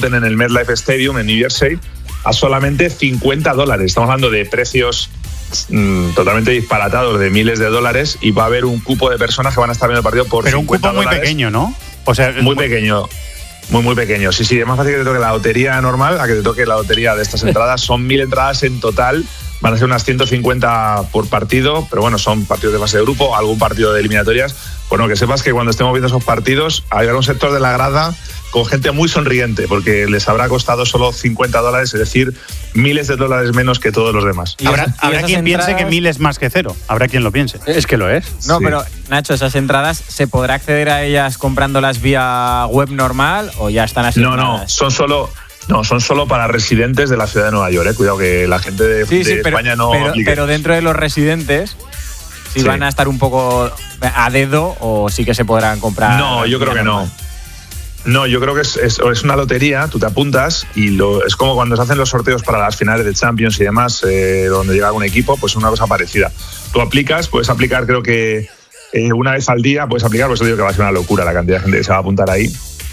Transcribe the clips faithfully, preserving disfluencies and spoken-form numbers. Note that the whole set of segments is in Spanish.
Houston en el MetLife Stadium en New Jersey a solamente cincuenta dólares. Estamos hablando de precios mmm, totalmente disparatados de miles de dólares y va a haber un cupo de personas que van a estar viendo el partido por Pero cincuenta dólares. Pero un cupo muy pequeño, ¿no? O sea, muy pequeño. Muy, muy pequeño. Sí, sí, es más fácil que te toque la lotería normal a que te toque la lotería de estas entradas. Son mil entradas en total. Van a ser unas ciento cincuenta por partido, pero bueno, son partidos de fase de grupo, algún partido de eliminatorias. Bueno, que sepas que cuando estemos viendo esos partidos, hay un sector de la grada con gente muy sonriente, porque les habrá costado solo cincuenta dólares, es decir, miles de dólares menos que todos los demás. Y habrá, habrá quien entradas... piense que miles más que cero. Habrá quien lo piense. Es que lo es. No, sí. Pero Nacho, esas entradas, ¿se podrá acceder a ellas comprándolas vía web normal o ya están asignadas? No, no, son solo... No, son solo para residentes de la ciudad de Nueva York, ¿eh? Cuidado que la gente de, sí, sí, de pero, España no pero, aplique. Pero dentro de los residentes, si sí. van a estar un poco a dedo o sí que se podrán comprar. No, yo creo que no. No, yo creo que es, es, es una lotería, tú te apuntas y lo, es como cuando se hacen los sorteos para las finales de Champions y demás, eh, donde llega un equipo, pues una cosa parecida. Tú aplicas, puedes aplicar creo que eh, una vez al día, puedes aplicar, pues eso digo que va a ser una locura la cantidad de gente que se va a apuntar ahí.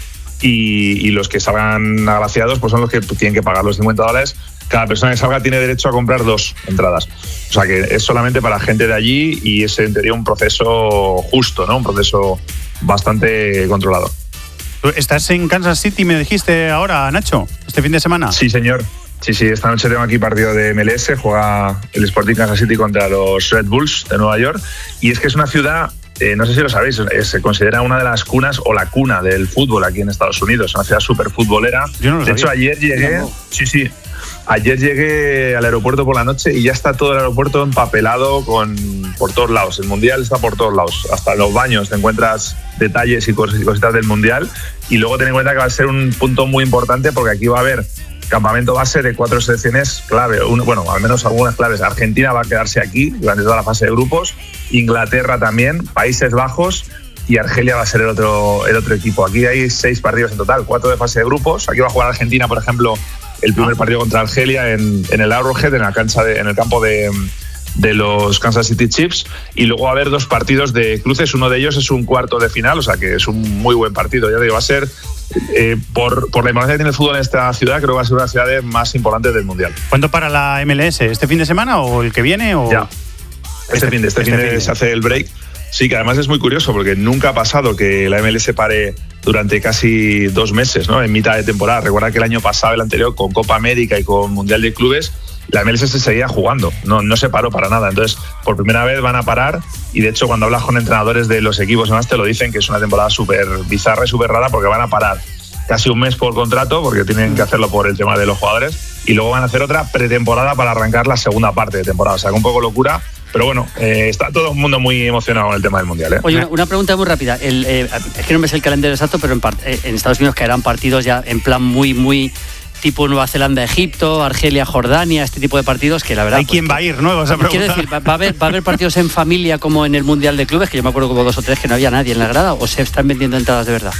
Y, y los que salgan agraciados pues son los que tienen que pagar los cincuenta dólares. Cada persona que salga tiene derecho a comprar dos entradas. O sea que es solamente para gente de allí y es en teoría un proceso justo, ¿no? Un proceso bastante controlado. ¿Estás en Kansas City, me dijiste ahora, Nacho, este fin de semana? Sí, señor. Sí, sí, esta noche tengo aquí partido de M L S, juega el Sporting Kansas City contra los Red Bulls de Nueva York. Y es que es una ciudad... Eh, no sé si lo sabéis, eh, se considera una de las cunas o la cuna del fútbol aquí en Estados Unidos, una ciudad súper futbolera. Yo no lo de sabía. hecho, ayer llegué, no. sí, sí, ayer llegué al aeropuerto por la noche y ya está todo el aeropuerto empapelado con, por todos lados. El Mundial está por todos lados, hasta en los baños te encuentras detalles y cositas del Mundial. Y luego ten en cuenta que va a ser un punto muy importante porque aquí va a haber campamento base de cuatro selecciones clave, uno, bueno, al menos algunas claves. Argentina va a quedarse aquí durante toda la fase de grupos, Inglaterra también, Países Bajos y Argelia va a ser el otro, el otro equipo. Aquí hay seis partidos en total, cuatro de fase de grupos. Aquí va a jugar Argentina, por ejemplo, el primer partido contra Argelia en, en el Arrowhead, en la cancha de, en el campo de, de los Kansas City Chiefs, y luego va a haber dos partidos de cruces. Uno de ellos es un cuarto de final, o sea que es un muy buen partido. Ya digo, va a ser Eh, por, por la importancia que tiene el fútbol en esta ciudad, creo que va a ser una de las ciudades más importantes del Mundial. ¿Cuándo para la M L S? ¿Este fin de semana o el que viene? O... Ya. Este, este fin de este, este fin de, fin de se hace el break. Sí, que además es muy curioso porque nunca ha pasado que la M L S pare durante casi dos meses, ¿no? En mitad de temporada. Recuerda que el año pasado, el anterior, con Copa América y con Mundial de Clubes, la M L S se seguía jugando, no, no se paró para nada. Entonces, por primera vez van a parar y de hecho cuando hablas con entrenadores de los equipos además te lo dicen que es una temporada súper bizarra y súper rara porque van a parar casi un mes por contrato porque tienen que hacerlo por el tema de los jugadores y luego van a hacer otra pretemporada para arrancar la segunda parte de temporada. O sea, que un poco locura. Pero bueno, eh, está todo el mundo muy emocionado con el tema del Mundial, ¿eh? Oye, una, una pregunta muy rápida. El, eh, es que no me sé el calendario exacto, pero en, part, eh, en Estados Unidos caerán partidos ya en plan muy, muy tipo Nueva Zelanda, Egipto, Argelia, Jordania, este tipo de partidos que la verdad... Hay pues, quien va a ir, ¿no? Vas a quiero decir, ¿va, va, a haber, ¿va a haber partidos en familia como en el Mundial de Clubes? Que yo me acuerdo como dos o tres que no había nadie en la grada, ¿o se están vendiendo entradas de verdad?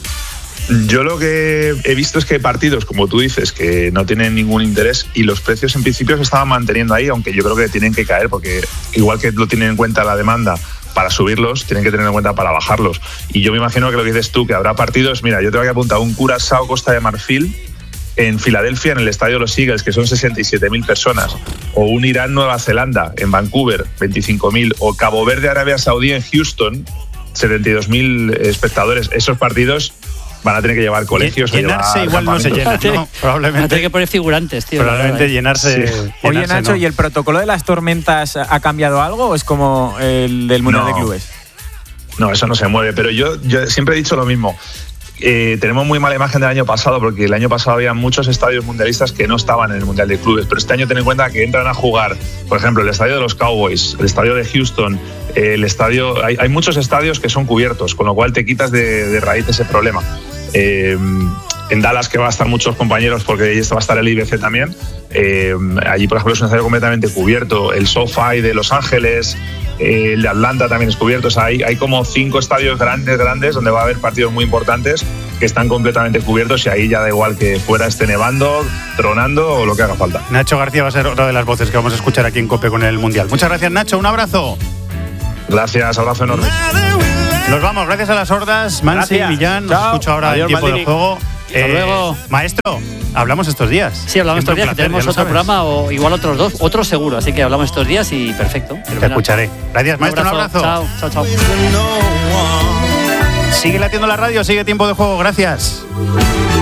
Yo lo que he visto es que hay partidos, como tú dices, que no tienen ningún interés y los precios en principio se estaban manteniendo ahí, aunque yo creo que tienen que caer porque igual que lo tienen en cuenta la demanda para subirlos, tienen que tener en cuenta para bajarlos. Y yo me imagino que lo que dices tú, que habrá partidos, mira, yo te voy a apuntar un Curazao Costa de Marfil en Filadelfia, en el estadio de los Eagles, que son sesenta y siete mil personas, o un Irán Nueva Zelanda en Vancouver, veinticinco mil, o Cabo Verde Arabia Saudí en Houston, setenta y dos mil espectadores. Esos partidos van a tener que llevar colegios. Llenarse llevar igual no se llena, ¿no? Probablemente. Van a tener que poner figurantes, tío. Probablemente llenarse. Sí. llenarse Oye, Nacho, no. ¿y el protocolo de las tormentas ha cambiado algo o es como el del Mundial no. de Clubes? No, eso no se mueve. Pero yo, yo siempre he dicho lo mismo. Eh, tenemos muy mala imagen del año pasado porque el año pasado había muchos estadios mundialistas que no estaban en el Mundial de Clubes, pero este año ten en cuenta que entran a jugar, por ejemplo, el estadio de los Cowboys, el estadio de Houston, eh, el estadio, hay, hay muchos estadios que son cubiertos, con lo cual te quitas de, de raíz ese problema. Eh, en Dallas, que va a estar muchos compañeros porque ahí va a estar el I B C también, eh, allí por ejemplo es un estadio completamente cubierto. El SoFi de Los Ángeles, eh, el de Atlanta también es cubierto. O sea, hay, hay como cinco estadios grandes, grandes donde va a haber partidos muy importantes que están completamente cubiertos y ahí ya da igual que fuera esté nevando, tronando o lo que haga falta. Nacho García va a ser otra de las voces que vamos a escuchar aquí en COPE con el Mundial. Muchas gracias, Nacho, un abrazo. Gracias, abrazo enorme. Nos vamos, gracias a las hordas, Mansi, Gracias. Millán, nos Chao. escucho ahora Adiós, el tiempo Maldini. del juego. Hasta luego. Maestro, hablamos estos días. Sí, hablamos estos Siempre días, un que placer, tenemos ya lo otro sabes. programa o igual otros dos, otros seguro. Así que hablamos estos días y perfecto. Te escucharé. Gracias, maestro. Un abrazo. Chao, chao, chao. Sigue latiendo la radio, sigue Tiempo de Juego. Gracias.